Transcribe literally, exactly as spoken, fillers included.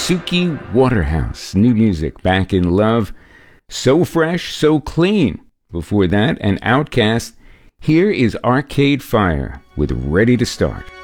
Suki Waterhouse, new music, Back in Love, So Fresh, So Clean. Before that, an Outcast. Here is Arcade Fire with Ready to Start.